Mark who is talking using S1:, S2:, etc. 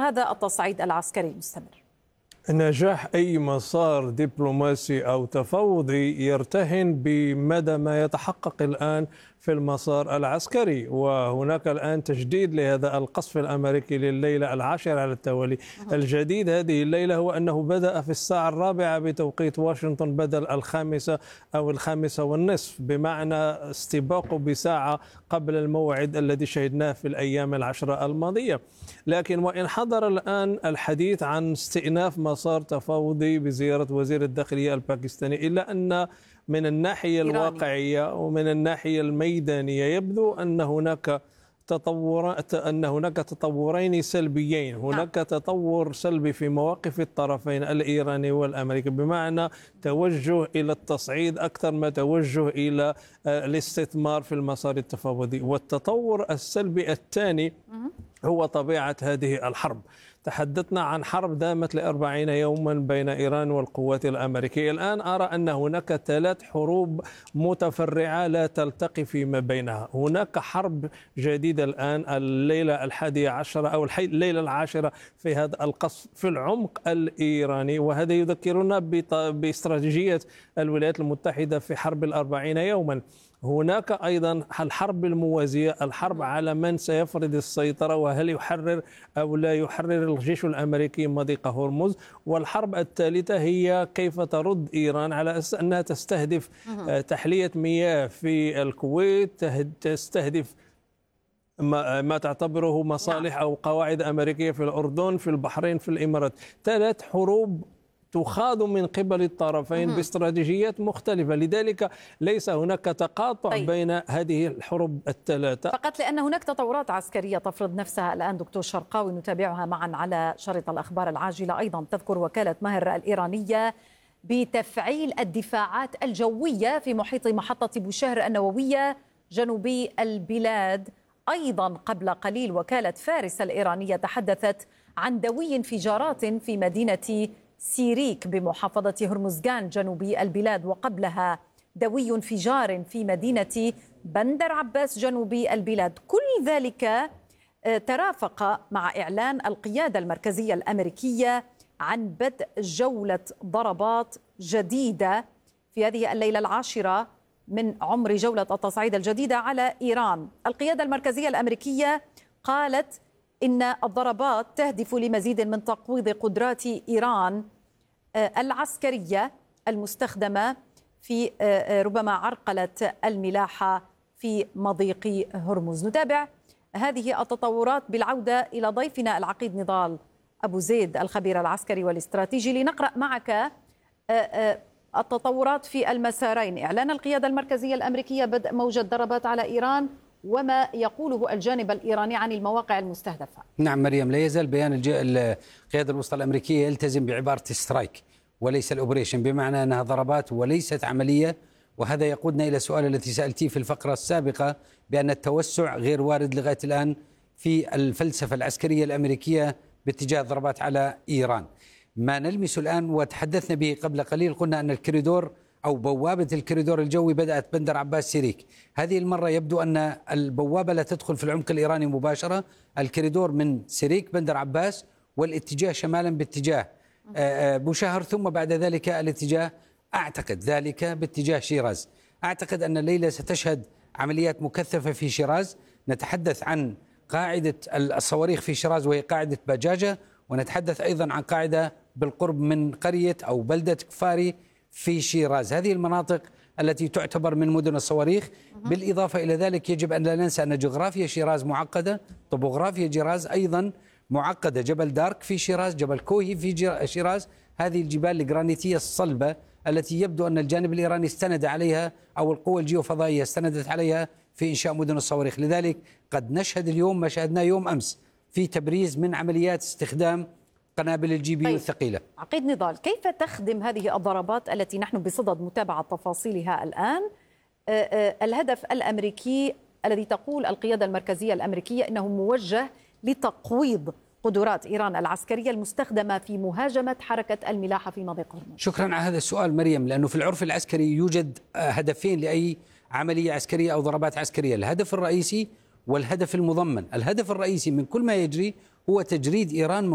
S1: هذا التصعيد العسكري المستمر؟
S2: نجاح أي مسار دبلوماسي أو تفاوضي يرتهن بمدى ما يتحقق الآن في المسار العسكري، وهناك الآن تجديد لهذا القصف الأمريكي لليلة العاشرة على التوالي. الجديد هذه الليلة هو أنه بدأ في الساعة 4 بتوقيت واشنطن بدل 5 أو 5:30، بمعنى استباقه بساعة قبل الموعد الذي شهدناه في الأيام 10 الماضية. لكن وإن حضر الآن الحديث عن استئناف مسار تفاوضي بزيارة وزير الداخلية الباكستاني، إلا أن من الناحية الواقعية ومن الناحية الميدانية يبدو أن هناك تطورين سلبيين. هناك تطور سلبي في مواقف الطرفين الإيراني والأمريكي، بمعنى توجه إلى التصعيد أكثر ما توجه إلى الاستثمار في المسار التفاوضي. والتطور السلبي الثاني هو طبيعة هذه الحرب. تحدثنا عن حرب دامت ل40 يوما بين إيران والقوات الأمريكية. الآن أرى أن هناك 3 حروب متفرعة لا تلتقي فيما بينها. هناك حرب جديدة الآن الليلة 11 أو الليلة 10 في هذا القصف في العمق الإيراني، وهذا يذكرنا باستراتيجية الولايات المتحدة في حرب 40 يوما. هناك أيضا الحرب الموازية، الحرب على من سيفرض السيطرة وهل يحرر أو لا يحرر الجيش الأمريكي مضيق هرمز. والحرب الثالثة هي كيف ترد إيران على أساس أنها تستهدف تحلية مياه في الكويت، تستهدف ما تعتبره مصالح أو قواعد أمريكية في الأردن، في البحرين، في الإمارات. 3 حروب تخاض من قبل الطرفين باستراتيجيات مختلفة، لذلك ليس هناك تقاطع بين هذه الحروب الثلاثة.
S1: فقط لأن هناك تطورات عسكرية تفرض نفسها الآن دكتور شرقاوي نتابعها معا على شريط الأخبار العاجلة. أيضا تذكر وكالة ماهر الإيرانية بتفعيل الدفاعات الجوية في محيط محطة بوشهر النووية جنوبي البلاد. أيضا قبل قليل وكالة فارس الإيرانية تحدثت عن دوي انفجارات في مدينة سيريك بمحافظة هرمزغان جنوبي البلاد، وقبلها دوي انفجار في مدينة بندر عباس جنوبي البلاد. كل ذلك ترافق مع إعلان القيادة المركزية الأمريكية عن بدء جولة ضربات جديدة في هذه الليلة 10 من عمر جولة التصعيد الجديدة على إيران. القيادة المركزية الأمريكية قالت إن الضربات تهدف لمزيد من تقويض قدرات إيران العسكرية المستخدمة في ربما عرقلة الملاحة في مضيق هرمز. نتابع هذه التطورات بالعودة إلى ضيفنا العقيد نضال أبو زيد الخبير العسكري والاستراتيجي لنقرأ معك التطورات في المسارين: إعلان القيادة المركزية الأمريكية بدء موجة ضربات على إيران، وما يقوله الجانب الإيراني عن المواقع المستهدفة.
S3: نعم مريم، لا يزال بيان القيادة الوسطى الأمريكية يلتزم بعبارة سترايك وليس الأوبريشن، بمعنى أنها ضربات وليست عملية. وهذا يقودنا إلى سؤال التي سألتيه في الفقرة السابقة بأن التوسع غير وارد لغاية الآن في الفلسفة العسكرية الأمريكية باتجاه الضربات على إيران. ما نلمس الآن وتحدثنا به قبل قليل، قلنا أن الكوريدور أو بوابة الكوريدور الجوي بدأت بندر عباس سيريك. هذه المرة يبدو أن البوابة لا تدخل في العمق الإيراني مباشرة. الكوريدور من سيريك بندر عباس والاتجاه شمالا باتجاه بوشهر، ثم بعد ذلك الاتجاه أعتقد ذلك باتجاه شيراز. أعتقد أن الليلة ستشهد عمليات مكثفة في شيراز. نتحدث عن قاعدة الصواريخ في شيراز وهي قاعدة بجاجة، ونتحدث أيضا عن قاعدة بالقرب من قرية أو بلدة كفاري في شيراز. هذه المناطق التي تعتبر من مدن الصواريخ. بالإضافة إلى ذلك يجب أن لا ننسى أن جغرافيا شيراز معقدة، طبوغرافيا شيراز أيضا معقدة. جبل دارك في شيراز، جبل كوهي في شيراز، هذه الجبال الجرانيتية الصلبة التي يبدو أن الجانب الإيراني استند عليها أو القوى الجيوفضائية استندت عليها في إنشاء مدن الصواريخ. لذلك قد نشهد اليوم ما شاهدناه يوم أمس في تبريز من عمليات استخدام قنابل الجي بي الثقيلة.
S1: عقيد نضال، كيف تخدم هذه الضربات التي نحن بصدد متابعة تفاصيلها الآن الهدف الأمريكي الذي تقول القيادة المركزية الأمريكية إنه موجه لتقويض قدرات إيران العسكرية المستخدمة في مهاجمة حركة الملاحة في مضيق هرمز؟
S3: شكرا على هذا السؤال مريم، لأنه في العرف العسكري يوجد هدفين لأي عملية عسكرية أو ضربات عسكرية: الهدف الرئيسي والهدف المضمن. الهدف الرئيسي من كل ما يجري هو تجريد إيران من